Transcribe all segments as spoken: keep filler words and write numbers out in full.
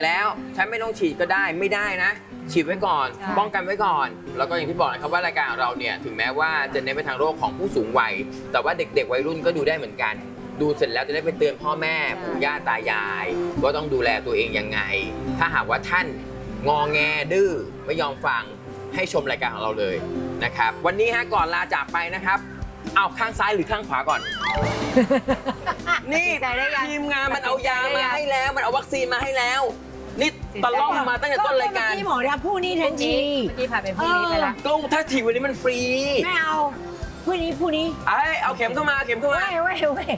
แล้วฉันไม่ต้องฉีดก็ได้ไม่ได้นะฉีดไว้ก่อนป้องกันไว้ก่อนแล้วก็อย่างที่บอกนะครับว่ารายการของเราเนี่ยถึงแม้ว่าจะเน้นไปทางโรคของผู้สูงวัยแต่ว่าเด็กๆวัยรุ่นก็ดูได้เหมือนกันดูเสร็จแล้วจะได้ไปเตือนพ่อแม่ปู่ย่าตายายว่าต้องดูแลตัวเองยังไงถ้าหากว่าท่านงอแงดื้อไม่ยอมฟังให้ชมรายการของเราเลยนะครับวันนี้ฮะก่อนลาจากไปนะครับเอาข้างซ้ายหรือข้างขวาก่อน นี่ทีมงานมันเอายามาให้แล้วมันเอาวัคซีนมาให้แล้วนี่ตลอดมาตั้งแต่ต้นรายการที่หมอเนี่ยผู้นี้ทันทีเมื่อกี้ผ่านไปผู้นี้ไปแล้วก็ถ้าทีวันนี้มันฟรีไม่เอาผู้นี้ผู้นี้ไอ้เอาเข็มเข้ามาเข็มเข้ามาเว้ยเว้ยเว้ย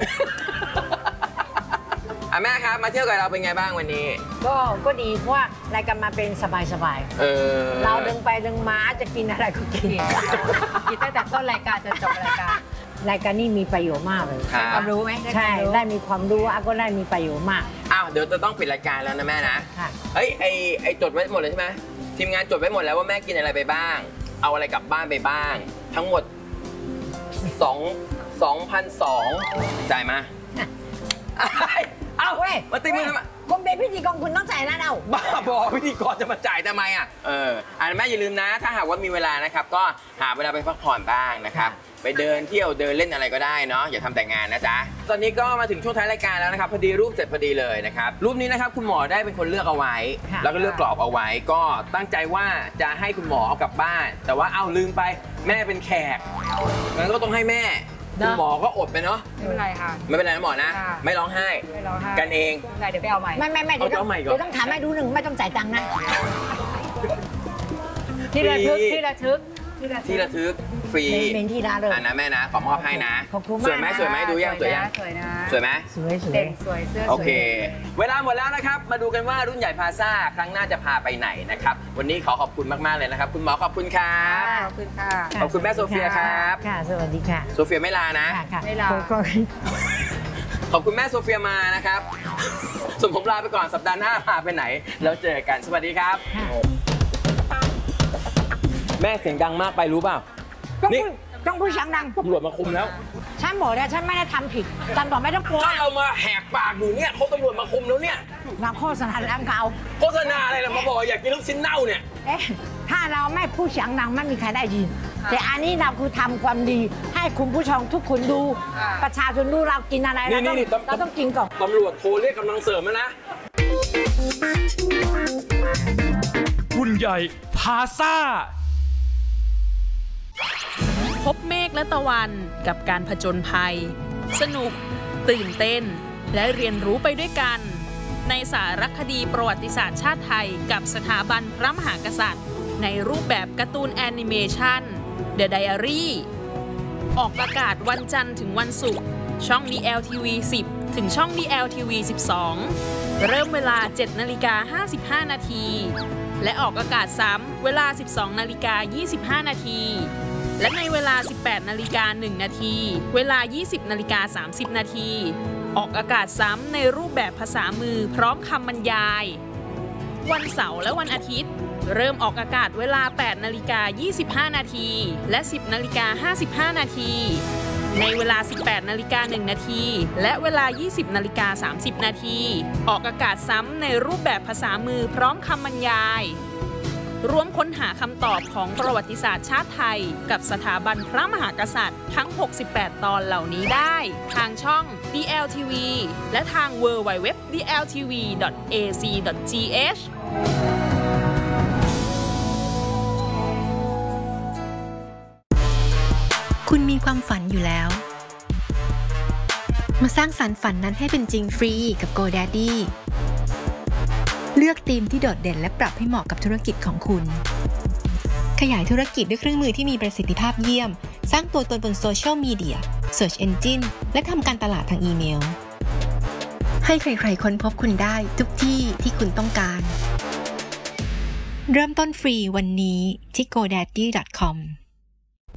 อ่ะแม่ครับมาเที่ยวกับเราเป็นไงบ้างวันนี้ก็ก็ดีเพราะว่ารายการมาเป็นสบายสบายเออเราดึงไปดึงมาจะกินอะไรก็กินกินตั้งแต่ต้นรายการจนจบรายการรายการนี้มีประโยชน์มากเลยความรู้ไหมใช่ได้มีความรู้อ่ะก็ได้มีประโยชน์มากอ้าวเดี๋ยวจะต้องปิดรายการแล้วนะแม่นะเฮ้ยไอไอจดไว้หมดเลยใช่ไหมทีมงานจดไว้หมดแล้วว่าแม่กินอะไรไปบ้างเอาอะไรกลับบ้านไปบ้างทั้งหมดสองสองพันสองจ่ายมาเอาเว้ยมาตีมือทำไมคุณเป็นพิธีกรคุณต้องจ่ายนะเราบ้าบอพิธีกรจะมาจ่ายทำไมอ่ะเอออ่าแม่อย่าลืมนะถ้าหากว่ามีเวลานะครับก็หาเวลาไปพักผ่อนบ้างนะครับไปเดินเที่ยวเดินเล่นอะไรก็ได้เนาะอย่าทำแต่งานนะจ๊ะตอนนี้ก็มาถึงช่วงท้ายรายการแล้วนะครับพอดีรูปเสร็จพอดีเลยนะครับรูปนี้นะครับคุณหมอได้เป็นคนเลือกเอาไว้แล้วก็เลือกกรอบเอาไว้ก็ตั้งใจว่าจะให้คุณหมอเอากลับบ้านแต่ว่าเอาลืมไปแม่เป็นแขกงั้นก็ต้องให้แม่คุณหมอก็อดไปเนาะไม่เป็นไรค่ะไม่เป็นไรนะหมอนะไม่ร้องไห้ไม่ร้องไห้กันเองเดี๋ยวไปเอาใหม่ไม่ไม่ไม่เดี๋ยวต้องเดี๋ยวต้องถามให้ดูหนึ่งไม่ต้องจ่ายตังค์นะที่ระทึกที่ระทึกที่ระทึกฟรีเป็นที่ร้านเลยอ่านะแม่นะขอมอบให้นะขอบคุณมากสวยไหมสวยไหมดูยังสวยยังสวยนะสวยไหมสวยสวยเด่นสวยเสื้อสวยโอเคเวลาหมดแล้วนะครับมาดูกันว่ารุ่นใหญ่พาซ่าครั้งหน้าจะพาไปไหนนะครับวันนี้ขอขอบคุณมากๆเลยนะครับคุณหมอขอบคุณครับขอบคุณค่ะขอบคุณแม่โซเฟียครับค่ะสวัสดีค่ะโซเฟียไม่ลานะไม่ลาขอบคุณแม่โซเฟียมานะครับส่วนผมลาไปก่อนสัปดาห์หน้าพาไปไหนแล้วเจอกันสวัสดีครับแม่เสียงดังมากไปรู้เปล่านี่ต้องพูดเสียงดังตำรวจมาคุมแล้วฉันบอกแล้วฉันไม่ได้ทำผิดตำรวจไม่ต้องกลัวเรามาแหกปากอยู่เนี่ยเขาตำรวจมาคุมแล้วเนี่ยเราโฆษณาแล้วเขาโฆษณาอะไรล่ะมาบอกอยากกินลูกชิ้นเน่าเนี่ยเอ๊ะถ้าเราไม่พูดเสียงดังไม่มีใครได้ยินแต่อันนี้เราคือทำความดีให้คุณผู้ชมทุกคนดูประชาชนดูเรากินอะไรเราต้องเราต้องกินก่อนตำรวจโทรเรียกกำลังเสริมแล้วนะรุ่นใหญ่พาซ่าพบเมฆและตะวันกับการผจญภัยสนุกตื่นเต้นและเรียนรู้ไปด้วยกันในสารคดีประวัติศาสตร์ชาติไทยกับสถาบันพระมหากษัตริย์ในรูปแบบการ์ตูนแอนิเมชัน The Diary ออกอากาศวันจันทร์ถึงวันศุกร์ช่อง ดี แอล ที วี สิบ ถึงช่อง ดี แอล ที วี สิบสอง เริ่มเวลา เจ็ดนาฬิกาห้าสิบห้านาทีและออกอากาศซ้ำเวลา สิบสองนาฬิกายี่สิบห้านาทีและในเวลา สิบแปดนาฬิกาหนึ่งนาทีเวลา ยี่สิบนาฬิกาสามสิบนาทีออกอากาศซ้ำในรูปแบบภาษามือพร้อมคำบรรยายวันเสาร์และวันอาทิตย์เริ่มออกอากาศเวลา แปดนาฬิกายี่สิบห้านาทีและ สิบนาฬิกาห้าสิบห้านาทีในเวลา สิบแปดนาฬิกาหนึ่งนาทีและเวลา ยี่สิบนาฬิกาสามสิบนาทีออกอากาศซ้ำในรูปแบบภาษามือพร้อมคำบรรยายร่วมค้นหาคำตอบของประวัติศาสตร์ชาติไทยกับสถาบันพระมหากษัตริย์ทั้งหกสิบแปดตอนเหล่านี้ได้ทางช่อง ดี แอล ที วี และทาง ดับเบิลยู ดับเบิลยู ดับเบิลยู ดอท ดี แอล ที วี ดอท เอ ซี ดอท ที เอชคุณมีความฝันอยู่แล้วมาสร้างสรรค์ฝันนั้นให้เป็นจริงฟรีกับ GoDaddyเลือกธีมที่โดดเด่นและปรับให้เหมาะกับธุรกิจของคุณขยายธุรกิจด้วยเครื่องมือที่มีประสิทธิภาพเยี่ยมสร้างตัวตนบนโซเชียลมีเดีย Search Engine และทำการตลาดทางอีเมลให้ใครๆค้นพบคุณได้ทุกที่ที่คุณต้องการเริ่มต้นฟรีวันนี้ที่ โกแดดดี้ ดอท คอม